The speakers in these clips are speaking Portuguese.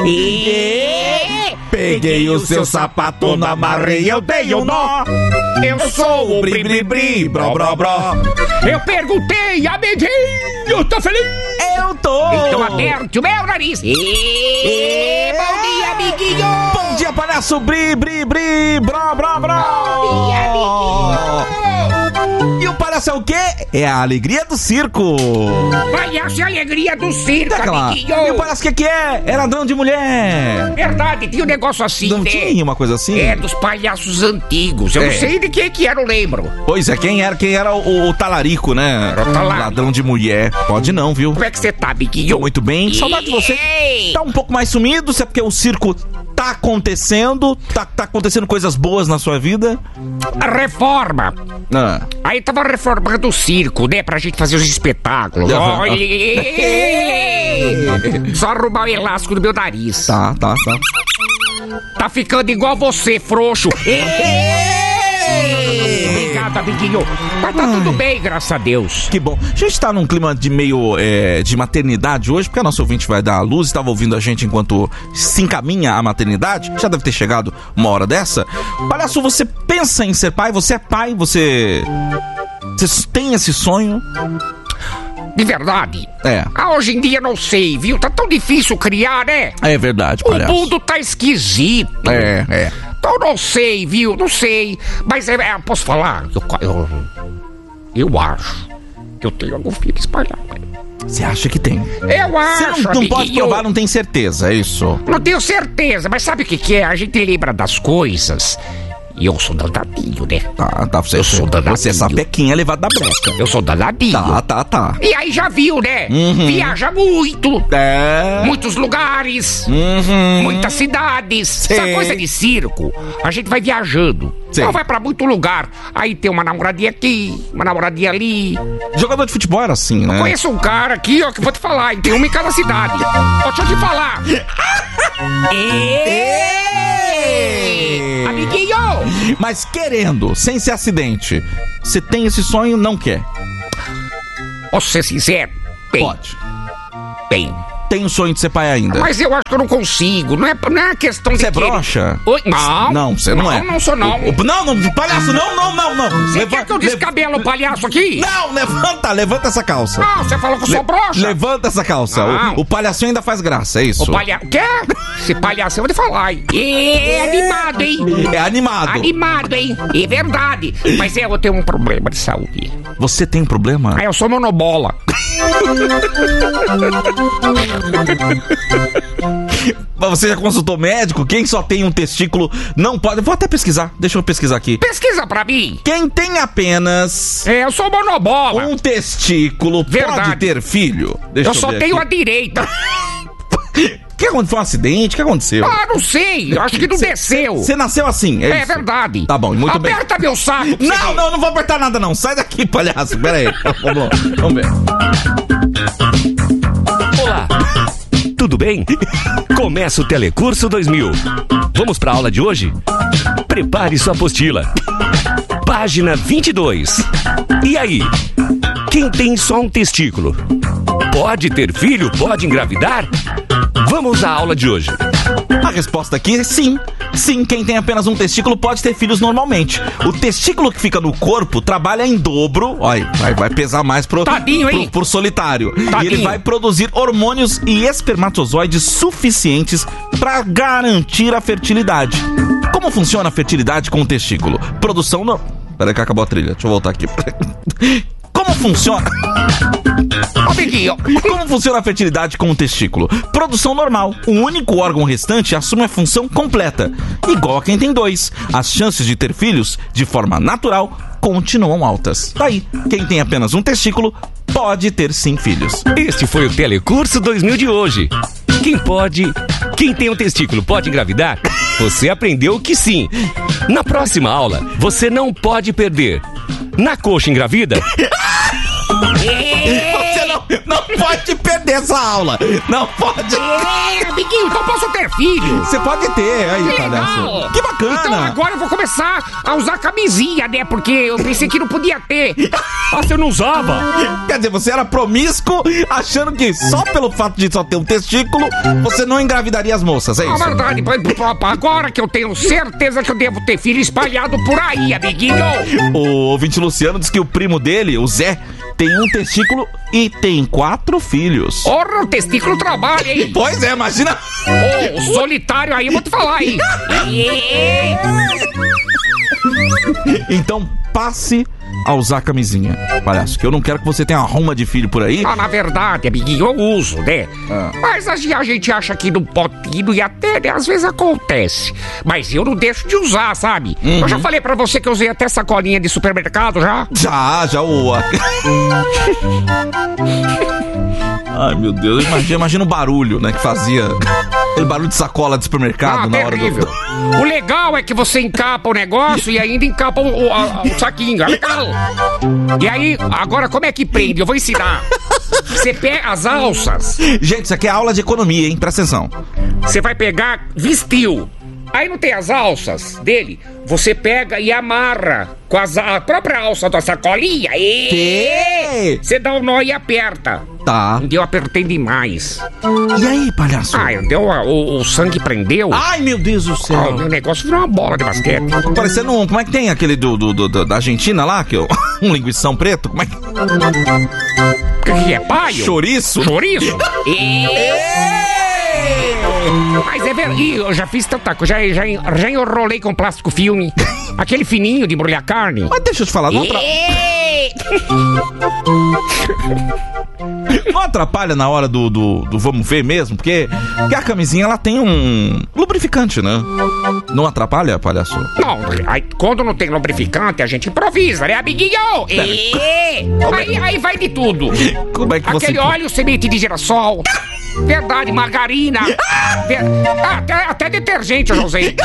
Peguei o seu sapato, não amarrei, eu dei um nó. Eu sou o bri-bri-bri, bró-bró-bró. Eu perguntei, amiguinho, tá feliz? Eu tô. Então aperte o meu nariz. Bom dia, amiguinho. Bom dia, palhaço, bri-bri-bri, bró-bró-bró. Bom dia, amiguinho. E o palhaço é o quê? É a alegria do circo. Palhaço é a alegria do circo, amiguinho. E o palhaço o que é? É ladrão de mulher. Verdade, tinha um negócio assim, Não né? tinha uma coisa assim? É, dos palhaços antigos. Eu não sei de quem que era, eu lembro. Pois é, quem era o talarico, né? Era o talarico. Ladrão de mulher. Pode não, viu? Como é que você tá, amiguinho? Tô muito bem. Saudade de você. Tá um pouco mais sumido, se é porque o circo tá acontecendo, tá acontecendo coisas boas na sua vida. A reforma. Ah. Aí tava reformando o circo, né? Pra gente fazer os espetáculos. Só arrumar o elástico do meu nariz. Tá. Tá ficando igual você, frouxo. Obrigado, amiguinho. Mas tá tudo bem, graças a Deus. Que bom. A gente tá num clima de meio de maternidade hoje, porque a nossa ouvinte vai dar a luz, estava ouvindo a gente enquanto se encaminha à maternidade. Já deve ter chegado uma hora dessa. Palhaço, você pensa em ser pai? Você é pai? Você tem esse sonho? De verdade. É. Hoje em dia não sei, viu? Tá tão difícil criar, né? É verdade, palhaço. O mundo tá esquisito. É. Então não sei, viu? Não sei. Mas posso falar? Eu acho que eu tenho algum filho espalhado. Você acha que tem? Eu acho, Você não pode provar, não tem certeza, é isso? Não tenho certeza, mas sabe o que é? A gente lembra das coisas. E eu sou danadinho, né? Tá. Eu sou danadinho. Você é sapequinha levado da breca. Eu sou danadinho. Tá. E aí já viu, né? Uhum. Viaja muito. É. Muitos lugares. Uhum. Muitas cidades. Sei. Essa coisa de circo. A gente vai viajando. Sei. Então vai pra muito lugar. Aí tem uma namoradinha aqui, uma namoradinha ali. Jogador de futebol era assim, né? Eu conheço um cara aqui, ó, que vou te falar. E tem uma em cada cidade. Ó, deixa eu te falar. Amiguinho! Mas querendo, sem ser acidente, você tem esse sonho, não quer? Posso ser sincero? Bem, Pode. bem. Tem o sonho de ser pai ainda. Mas eu acho que eu não consigo. Não é questão de Você é querer. broxa? Oi? Não. Não, você não é. Não sou não. Não, palhaço, não. Você quer que eu descabelo o palhaço aqui? Não, levanta essa calça. Não, você falou que eu sou broxa. Levanta essa calça. Não. O palhacinho ainda faz graça, é isso? O palhaço... Quer? Esse palhaço, eu vou te falar, hein? É animado, hein? É animado. Animado, hein? É verdade. Mas eu tenho um problema de saúde. Você tem um problema? Eu sou monobola. Mas você já consultou médico? Quem só tem um testículo não pode... Vou até pesquisar. Deixa eu pesquisar aqui. Pesquisa pra mim. Quem tem apenas... Eu sou monobola. um testículo Verdade. pode ter filho? Deixa Eu só ver tenho aqui. a direita. O que aconteceu? Foi um acidente? O que aconteceu? Não sei. Eu acho que não desceu. Você nasceu assim, é isso? Verdade. Tá bom, muito bem. Aperta meu saco. pra você ver. Não vou apertar nada não. Sai daqui, palhaço. Pera aí. Vamos ver. Olá, tudo bem? Começa o Telecurso 2000. Vamos para a aula de hoje? Prepare sua apostila. Página 22. E aí? Quem tem só um testículo? Pode ter filho? Pode engravidar? Vamos à aula de hoje. A resposta aqui é sim. Sim, quem tem apenas um testículo pode ter filhos normalmente. O testículo que fica no corpo trabalha em dobro. Olha, vai pesar mais Tadinho, hein? pro solitário. Tadinho. E ele vai produzir hormônios e espermatozoides suficientes para garantir a fertilidade. Como funciona a fertilidade com o testículo? Produção não. Peraí que acabou a trilha. Deixa eu voltar aqui. Como funciona? Amiguinho. Como funciona a fertilidade com o testículo? Produção normal. O único órgão restante assume a função completa. Igual a quem tem dois. As chances de ter filhos, de forma natural, continuam altas. Daí, quem tem apenas um testículo pode ter sim filhos. Este foi o Telecurso 2000 de hoje. Quem tem um testículo pode engravidar? Você aprendeu que sim. Na próxima aula, você não pode perder. Na coxa engravida? Você não pode perder essa aula. Não pode. Amiguinho, então posso ter filho. Você pode ter, aí, palhaço. Que bacana. Então agora eu vou começar a usar camisinha, né? Porque eu pensei que não podia ter. Você não usava? Quer dizer, você era promíscuo, achando que só pelo fato de só ter um testículo, você não engravidaria as moças, é Na isso? verdade, agora que eu tenho certeza que eu devo ter filho espalhado por aí, amiguinho. O ouvinte Luciano diz que o primo dele, o Zé, tem um testículo e tem 4 filhos. Ora, o testículo trabalha, hein? Pois é, imagina. Ô, solitário aí, eu vou te falar, hein? Então passe a usar camisinha, palhaço, que eu não quero que você tenha uma ruma de filho por aí. Ah, na verdade, amiguinho, eu uso, né? Mas a gente acha que não pode e até, né, às vezes acontece. Mas eu não deixo de usar, sabe? Eu já falei pra você que eu usei até sacolinha de supermercado, já? Já, Ai, meu Deus, imagina o barulho, né, que fazia. Aquele barulho de sacola de supermercado na hora terrível. O legal é que você encapa o negócio e ainda encapa o saquinho, é legal. E aí, agora como é que prende? Eu vou ensinar. Você pega as alças. Gente, isso aqui é aula de economia, hein? Presta atenção. Você vai pegar, vestiu. Aí não tem as alças dele. Você pega e amarra com a própria alça da sacolinha. E você dá um nó e aperta. Tá. Eu apertei demais. E aí, palhaço? O sangue prendeu. Ai, meu Deus do céu. O meu negócio virou uma bola de basquete. Parecendo como é que tem aquele da Argentina lá, que um linguição preto? Como é que... Que é paio? Chouriço? Chouriço? Mas é verdade, eu já fiz tanta coisa, já enrolei com plástico filme, aquele fininho de embrulhar carne. Mas deixa eu te falar, não atrapalha na hora do vamos ver mesmo, porque a camisinha ela tem um lubrificante, né? Não atrapalha, palhaço? Não, aí, quando não tem lubrificante a gente improvisa, né, amiguinho? Aí vai de tudo. Como é que aquele óleo, semente de girassol. Verdade, margarina. Até detergente eu já usei.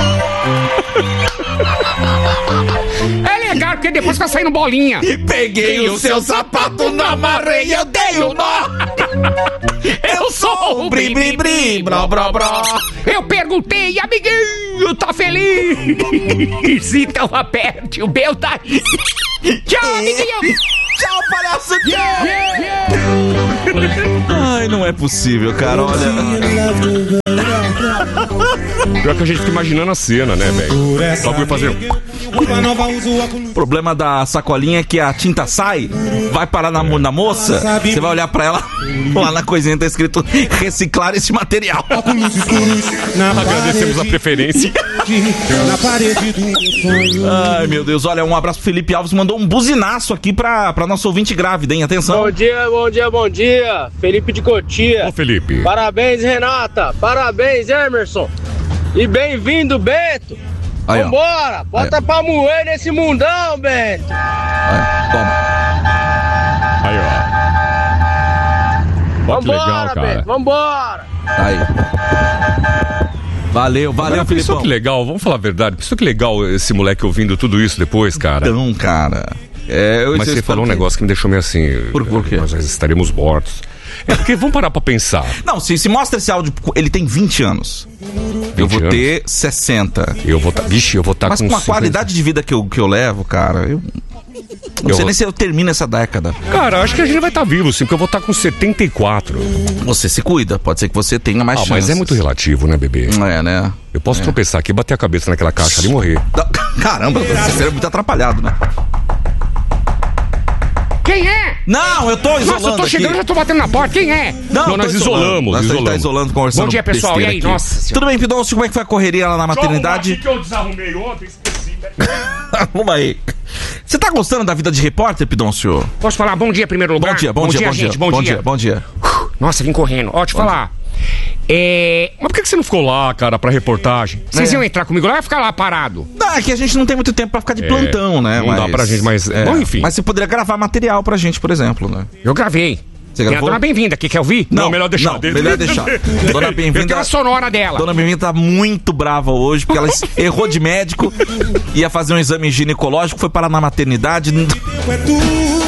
É legal, porque depois fica saindo bolinha. Peguei o seu sapato, não amarrei, eu dei o nó. Eu sou o bri-bri-bri, bró-bró-bró. Eu perguntei, amiguinho, tá feliz? Então aperte o meu daí. Tchau, amiguinho. Tchau, palhaço. Ai, não é possível, cara, olha. Pior que a gente fica imaginando a cena, né, velho? Só por fazer. O problema da sacolinha é que a tinta sai, vai parar na moça, você vai olhar pra ela, lá na coisinha tá escrito reciclar esse material. Agradecemos a preferência. Ai, meu Deus, olha, um abraço pro Felipe Alves, mandou um buzinaço aqui pra nossa ouvinte grávida, hein? Atenção. Bom dia, bom dia, bom dia. Felipe de Cotia. Ô, Felipe. Parabéns, Renata. Parabéns, Emerson. E bem-vindo, Bento. Aí, vambora, bota pra moer nesse mundão, Bento. Aí, toma. Aí, ó. Vambora, que legal, cara. Bento, vambora. Aí. Valeu, Felipe. Pensou que legal, vamos falar a verdade. Pensou que legal esse moleque ouvindo tudo isso depois, cara? Então, cara. Mas você falou um negócio que me deixou meio assim. Por quê? Nós estaremos mortos. É porque vamos parar pra pensar. Não, se mostra esse áudio, ele tem 20 anos. 20 eu vou anos? Ter 60. Eu vou estar. Vixe, eu vou estar com. Mas com a 50... qualidade de vida que eu levo, cara, eu não sei nem se eu termino essa década. Cara, acho que a gente vai estar vivo, sim, porque eu vou estar com 74. Você se cuida, pode ser que você tenha mais chances. Mas é muito relativo, né, bebê? É, né? Eu posso tropeçar aqui, bater a cabeça naquela caixa ali e morrer. Caramba, você é muito atrapalhado, né? Quem é? Não, eu tô isolando. Nossa, eu tô chegando, aqui. já tô batendo na porta. Quem é? Não, nós isolamos. Nós tá isolando, conversando. Bom dia, pessoal. E aí, aqui. Nossa. Tudo bem, Pidoncio? Como é que foi a correria lá na maternidade? Que eu desarrumei ontem, esqueci. Vamos aí. Você tá gostando da vida de repórter, Pidoncio? Posso falar bom dia em primeiro lugar? Bom dia, gente. Bom dia. Nossa, vim correndo. Ó, te falar. Mas por que você não ficou lá, cara, pra reportagem? Vocês iam entrar comigo lá ou ia ficar lá parado? Não, é que a gente não tem muito tempo pra ficar de plantão, né? Não dá pra gente, mas... Bom, enfim. Mas você poderia gravar material pra gente, por exemplo, né? Eu gravei. Você tem gravou? a Dona Bem-vinda aqui, quer ouvir? Não, melhor deixar. Melhor deixar. Dona Bem-vinda... Tem uma sonora dela. Dona Bem-vinda tá muito brava hoje, porque ela errou de médico, ia fazer um exame ginecológico, foi parar na maternidade...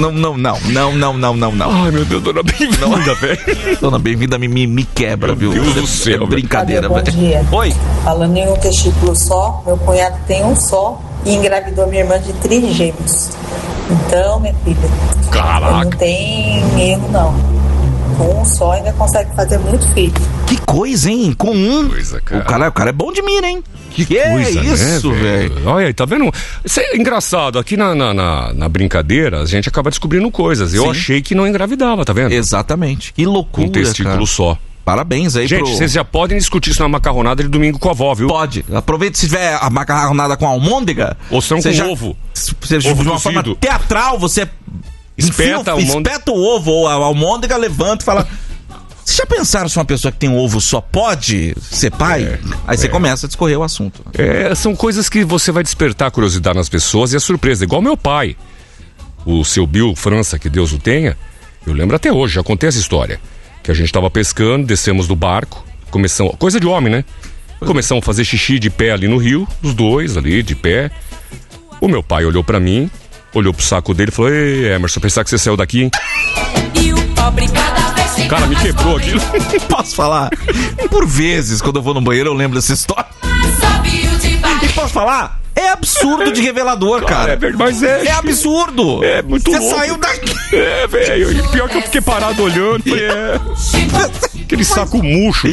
Ai, meu Deus, dona Bem-vinda, velho. Dona Bem-vinda me quebra, viu? Meu Deus do céu. É brincadeira, Bom velho. dia. Oi. Falando em um testículo só, meu cunhado tem um só e engravidou minha irmã de trigêmeos. Então, minha filha, Caraca. não tem erro, não. Com um só ainda consegue fazer muito filho. Que coisa, hein? Com um. Coisa, cara. O cara é bom de mira, hein? Que coisa, é isso, né, velho? Olha aí, tá vendo? Isso é engraçado. Aqui na brincadeira, a gente acaba descobrindo coisas. Eu Sim. achei que não engravidava, tá vendo? Exatamente. Que loucura, Com um testículo cara. só. Parabéns aí Gente, vocês já podem discutir isso na macarronada de domingo com a avó, viu? Pode. Aproveita se tiver a macarronada com almôndega. Ou se não você com ovo. Você, de Ovo uma forma cozido. teatral, você Espeta espeta o ovo ou a almôndega, levanta e fala... Vocês já pensaram se uma pessoa que tem um ovo só pode ser pai? Aí você começa a discorrer o assunto. São coisas que você vai despertar a curiosidade nas pessoas e a surpresa. Igual meu pai, o seu Bill França, que Deus o tenha. Eu lembro até hoje, já contei essa história. Que a gente tava pescando, descemos do barco, começamos... Coisa de homem, né? Começamos a fazer xixi de pé ali no rio, os dois ali, de pé. O meu pai olhou pra mim, olhou pro saco dele e falou: Ei, Emerson, pensar que você saiu daqui, hein? E o pobre cada vez fica Cara, me mais quebrou pobre. aquilo. Posso falar? Por vezes, quando eu vou no banheiro, eu lembro dessa história. Sabe o de E baixo. posso falar? É absurdo de revelador, cara. É verdade, mas é. É absurdo. É muito Você louco. saiu daqui. É, velho. E pior que eu fiquei parado olhando. Falei, aquele saco murcho.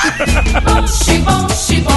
Xibom, xibom,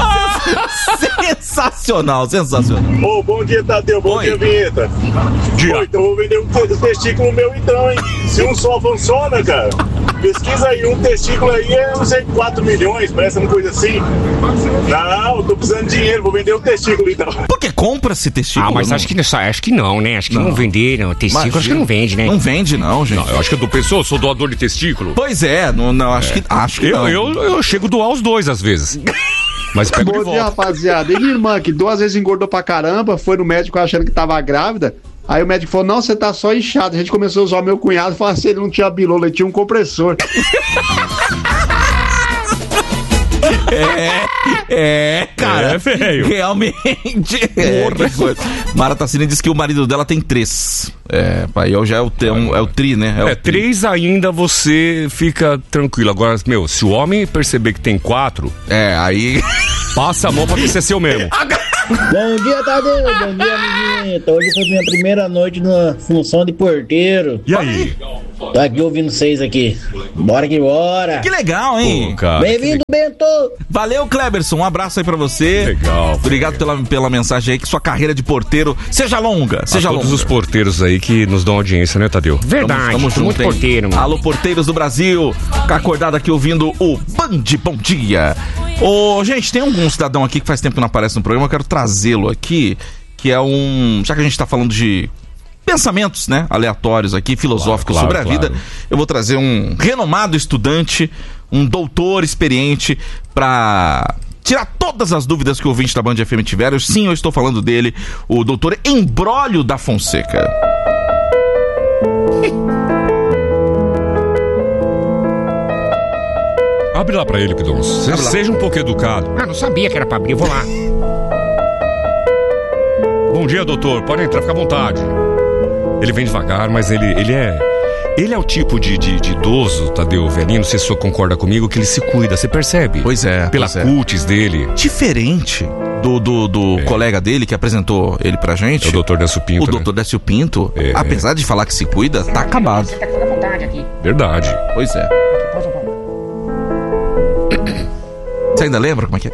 bom. Sensacional, sensacional. Ô, bom dia, Tadeu. Bom Oi. dia, Vinheta. Dia. Ô, então eu vou vender um testículo meu então, hein? Se um só funciona, cara, pesquisa aí. Um testículo aí é, não sei, 4 milhões, parece uma coisa assim. Não, eu tô precisando de dinheiro, vou vender um testículo então. Por que compra-se testículo? Ah, mas não? acho que não, né? Acho que não venderam. Testículo acho que não vende, né? Não vende, não, gente. Não, eu acho que eu sou doador de testículo. Pois é, não acho que não. Eu chego a doar os dois às vezes. Mas pego de Bom dia, volta. rapaziada. E minha irmã, que 2 vezes engordou pra caramba, foi no médico achando que tava grávida. Aí o médico falou: não, você tá só inchado. A gente começou a usar o meu cunhado e falou assim: ele não tinha bilola, ele tinha um compressor. Cara, velho. realmente. Que coisa. Mara Tassini disse que o marido dela tem 3. Pai, eu já é o tri, né? o tri. 3 ainda você fica tranquilo. Agora, meu, se o homem perceber que tem 4, Aí. passa a mão pra ver se é seu mesmo. Bom dia, Tadeu. Bom dia, amiguinho. Hoje foi minha primeira noite na função de porteiro. E aí? Tô aqui ouvindo vocês aqui. Bora que bora. Que legal, hein? Pô, cara, Bem-vindo, Bento. Valeu, Kleberson. Um abraço aí pra você. Legal. Obrigado pela mensagem aí. Que sua carreira de porteiro seja longa. Seja todos longa. os porteiros aí que nos dão audiência, né, Tadeu? Verdade, Tamo junto, muito hein? porteiro, mano. Alô, porteiros do Brasil. Fica acordado aqui ouvindo o Band Bom Dia. Gente, tem um cidadão aqui que faz tempo que não aparece no programa. Eu quero trazê-lo aqui. Que é já que a gente tá falando de pensamentos, né, aleatórios aqui, filosóficos Claro, sobre a vida, eu vou trazer um renomado estudante, um doutor experiente pra tirar todas as dúvidas que o ouvinte da Band FM tiveram. Sim, eu estou falando dele, o doutor Embrólio da Fonseca. Abre lá pra ele, Pidons. Abre lá. Seja um pouco educado. Ah, não sabia que era pra abrir, eu vou lá. Bom dia, doutor. Pode entrar, fica à vontade. Ele vem devagar, mas ele é o tipo de idoso, Tadeu, velhinho, não sei se o senhor concorda comigo, que ele se cuida, você percebe? Pois é. Pela pois é. cutis dele. Diferente do colega dele que apresentou ele pra gente. É o doutor Décio Pinto, O né? doutor Décio Pinto, É. apesar de falar que se cuida, tá acabado. Você tá com vontade aqui. Verdade. Pois é. Você ainda lembra como é que é?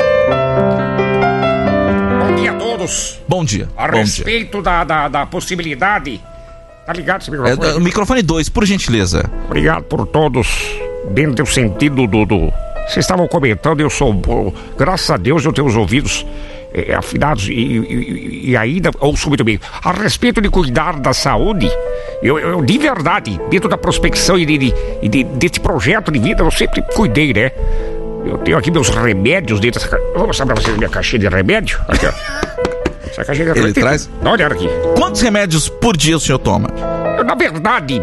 Bom dia a todos. Bom dia. A Bom dia. respeito da possibilidade. Tá ligado esse microfone? O microfone 2, por gentileza. Obrigado por todos. Dentro do sentido do. Vocês estavam comentando, eu sou. Graças a Deus eu tenho os ouvidos afinados e ainda ouço muito bem. A respeito de cuidar da saúde, eu de verdade, dentro da prospecção e desse projeto de vida, eu sempre cuidei, né? Eu tenho aqui meus remédios dentro dessa caixa. Vou mostrar pra vocês minha caixinha de remédio. Aqui, ó. Essa caixinha de remédio. Ele traz? Dá uma olhada aqui. Quantos remédios por dia o senhor toma? Eu na verdade,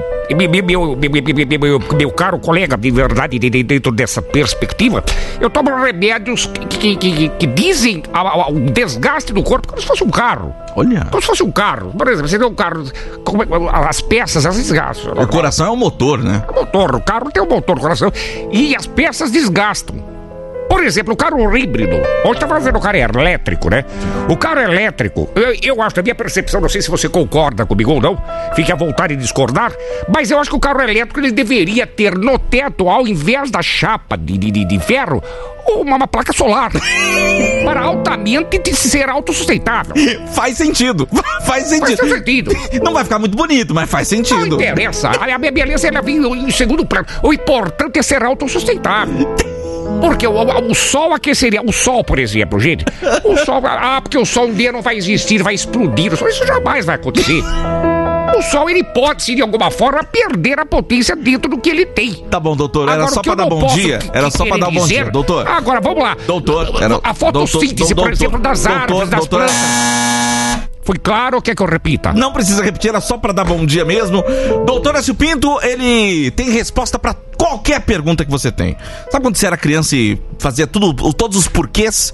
meu caro colega, de verdade, dentro dessa perspectiva, eu tomo remédios que dizem o desgaste do corpo como se fosse um carro. Olha. Como se fosse um carro. Por exemplo, você tem um carro, as peças, as desgastam. O coração é o motor, né? O motor, o carro tem um motor, o coração. E as peças desgastam. Por exemplo, o carro híbrido. Hoje tá fazendo o carro elétrico, né? O carro elétrico, eu acho, a minha percepção, não sei se você concorda comigo ou não, fique à vontade de discordar, mas eu acho que o carro elétrico ele deveria ter no teto, ao invés da chapa de ferro, uma placa solar. Para altamente ser autossustentável. Faz sentido. Faz sentido. Não vai ficar muito bonito, mas faz sentido. Não interessa. A minha beleza ela vem em segundo plano. O importante é ser autossustentável. Porque o sol aqueceria. O sol, por exemplo, gente. O sol. Porque o sol um dia não vai existir, vai explodir. Isso jamais vai acontecer. O sol, ele pode, se de alguma forma, perder a potência dentro do que ele tem. Tá bom, doutor. Era só pra dar bom dia. Era só pra dar bom dia, doutor. Agora, vamos lá. Doutor. A fotossíntese, por exemplo, das árvores, das plantas. Foi claro ou quer que eu repita? Não precisa repetir, era só pra dar bom dia mesmo. Doutor Écio Pinto, ele tem resposta pra qualquer pergunta que você tem. Sabe quando você era criança e fazia todos os porquês?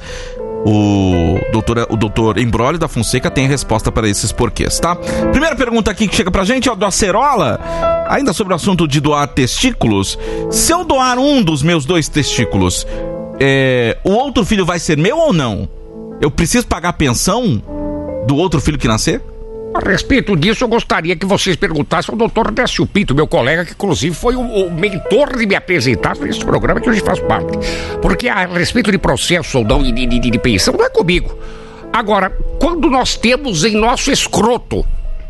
O doutor Embróglio da Fonseca tem a resposta para esses porquês, tá? Primeira pergunta aqui que chega pra gente é do Acerola, ainda sobre o assunto de doar testículos. Se eu doar um dos meus 2 testículos, o outro filho vai ser meu ou não? Eu preciso pagar a pensão do outro filho que nascer? A respeito disso, eu gostaria que vocês perguntassem ao doutor Écio Pinto, meu colega, que inclusive foi o mentor de me apresentar nesse programa que hoje faz parte. Porque a respeito de processo ou não de pensão, não é comigo. Agora, quando nós temos em nosso escroto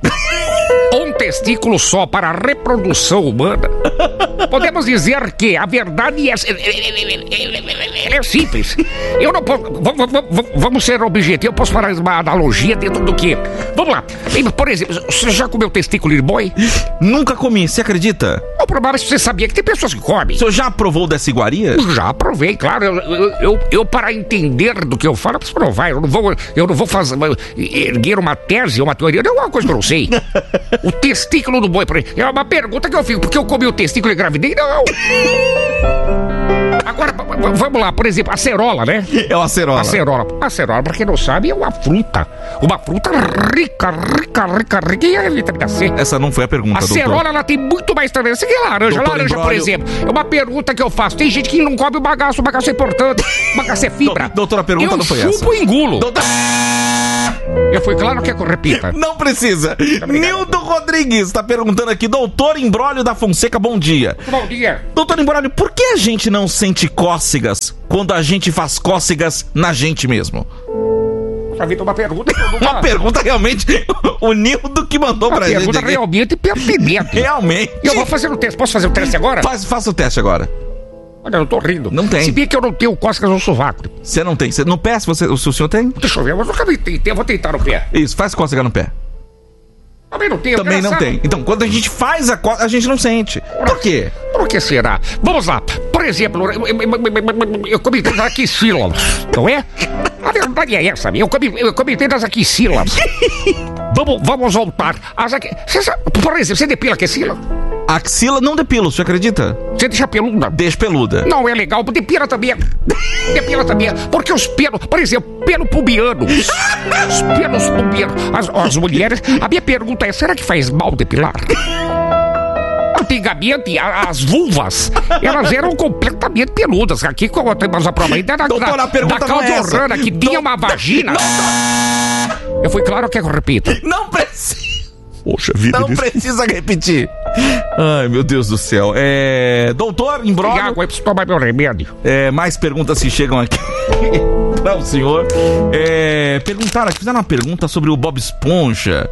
um testículo só para a reprodução humana, podemos dizer que a verdade é simples. Eu não posso. Vamos ser objetivos. Eu posso fazer uma analogia dentro do que? Vamos lá. Por exemplo, você já comeu testículo de boi? Nunca comi, você acredita? O problema é que você sabia que tem pessoas que comem. O senhor já provou dessa iguaria? Já provei, claro. Eu para entender do que eu falo, eu preciso provar. Eu não vou fazer, erguer uma tese ou uma teoria. Não é uma coisa que eu não sei. O testículo do boi, por exemplo, é uma pergunta que eu fico. Porque eu comi o testículo e engravidei? Não. Agora, vamos lá, por exemplo, a acerola, né? É o acerola. A acerola, pra quem não sabe, é uma fruta. Uma fruta rica e a vitamina C. Essa não foi a pergunta, doutor. A acerola, ela tem muito mais também. Você quer laranja? Doutor laranja, Embróglio, por exemplo. É uma pergunta que eu faço. Tem gente que não come o bagaço é importante. O bagaço é fibra. Doutor, a pergunta não foi essa. Eu chupo e engulo. Eu fui claro que eu repita. Não precisa. Nildo Rodrigues tá perguntando aqui, doutor Embróglio da Fonseca, bom dia. Bom dia. Doutor Embróglio, por que a gente não sente cócegas quando a gente faz cócegas na gente mesmo? Já vi uma pergunta. Uma pergunta realmente, o Nildo que mandou pra gente. Uma pergunta realmente pertinente. Realmente. Eu vou fazer um teste. Posso fazer o teste agora? Faça o teste agora. Olha, eu tô rindo. Não tem. Se bem que eu não tenho cócegas no sovaco. Você não tem. No pé, o senhor tem? Deixa eu ver, eu nunca tentei. Eu vou tentar no pé. Isso, faz cócega no pé. Também não tem. Também não tem. Então, quando a gente faz a cócega, a gente não sente. Por quê? Por que será? Vamos lá. Por exemplo, eu comi das axilas, não é? A verdade é essa, eu comentei das axilas. Vamos voltar. Por exemplo, você depila a axila? A axila não depila, você acredita? Você deixa peluda? Deixa peluda. Não é legal, depila também. Depila também. Porque os pelos, por exemplo, pelo pubiano. Os pelos pubianos. As mulheres. A minha pergunta é: será que faz mal depilar? Antigamente, as vulvas, elas eram completamente peludas. Aqui, como temos a prova ainda da Cláudia Orrana, que tinha uma vagina. Eu fui claro que eu repito. Não precisa. Poxa vida. Não precisa repetir. Ai, meu Deus do céu. Doutor Embróglio. E água, eu preciso tomar meu remédio. Mais perguntas se chegam aqui para o senhor. Perguntaram aqui, fizeram uma pergunta sobre o Bob Esponja.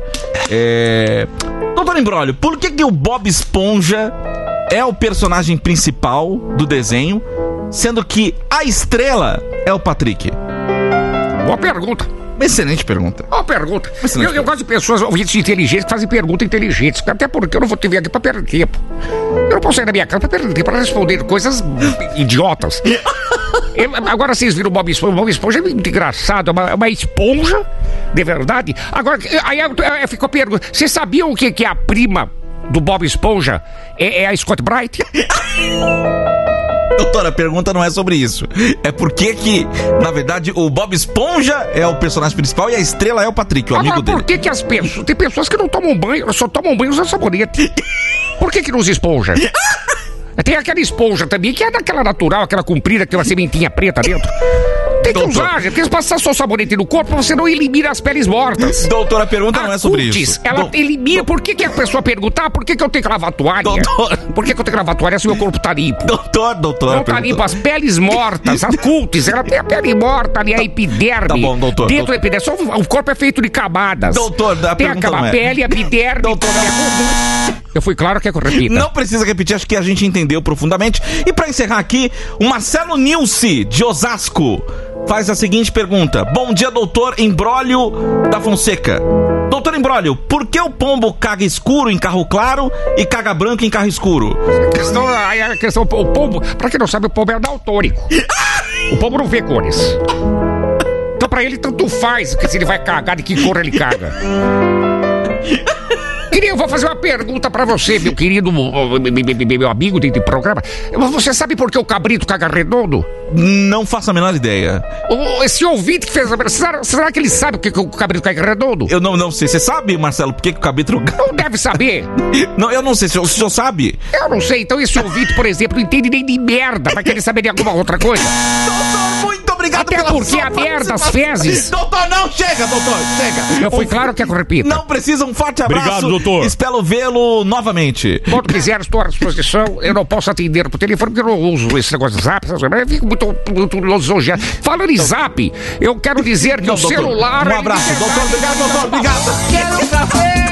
Doutor Embróglio, por que o Bob Esponja é o personagem principal do desenho, sendo que a estrela é o Patrick? Boa pergunta. Excelente pergunta. Boa pergunta. Eu gosto de pessoas ouvintes inteligentes que fazem perguntas inteligentes. Até porque eu não vou te ver aqui pra perder tempo. Eu não posso sair da minha casa pra perder tempo, pra responder coisas idiotas. Agora vocês viram o Bob Esponja. O Bob Esponja é muito engraçado. É uma esponja, de verdade. Agora, aí ficou a pergunta. Vocês sabiam o que é a prima do Bob Esponja é a Scott Bright? Doutora, a pergunta não é sobre isso. É porque que, na verdade, o Bob Esponja é o personagem principal e a estrela é o Patrick, o amigo dele. Por que as pessoas... Tem pessoas que não tomam banho, só tomam banho usando sabonete. Por que não usa esponja? Tem aquela esponja também, que é daquela natural, aquela comprida, que tem uma sementinha preta dentro. Tem que usar, gente. Porque se passar só sabonete no corpo, você não elimina as peles mortas. Doutora, a pergunta não é sobre isso. Ela elimina. Por que a pessoa pergunta, por que eu tenho que lavar a toalha? Doutor. Por que eu tenho que lavar a toalha se meu corpo tá limpo? Doutor. Não tá limpo, as peles mortas, as cultis, ela tem a pele morta ali, a epiderme. Tá bom, doutor. Dentro da epiderme, só o corpo é feito de camadas. Doutor, a tem pergunta aquela não é. pele, a epiderme. Doutor, eu fui claro que é que eu repita. Não precisa repetir, acho que a gente entendeu profundamente. E pra encerrar aqui, o Marcelo Nilce, de Osasco, faz a seguinte pergunta. Bom dia, doutor Imbróglio da Fonseca. Doutor Imbróglio, por que o pombo caga escuro em carro claro e caga branco em carro escuro? A questão, o pombo, pra quem não sabe, o pombo é daltônico. O pombo não vê cores. Então pra ele tanto faz que se ele vai cagar, de que cor ele caga. Eu vou fazer uma pergunta pra você, meu querido, meu amigo de programa. Você sabe por que o cabrito caga redondo? Não faço a menor ideia. Esse ouvinte que fez a pergunta, será que ele sabe por que o cabrito caga redondo? Eu não sei. Você sabe, Marcelo, por que o cabrito... Não deve saber. Não, eu não sei. O senhor sabe? Eu não sei. Então esse ouvinte, por exemplo, não entende nem de merda. Vai querer saber de alguma outra coisa? Doutor, muito obrigado até pela porque a merda, as fezes... Doutor, não, chega, doutor, chega. Eu fui claro que é que eu repito. Não precisa, um forte abraço. Obrigado, doutor. Espero vê-lo novamente. Quando quiser, estou à disposição. Eu não posso atender por telefone porque eu não uso esse negócio de zap. Eu fico muito lisonjeado. Falando em zap, eu quero dizer que o celular... Um abraço, doutor. Obrigado, doutor. Obrigado. Quero um café!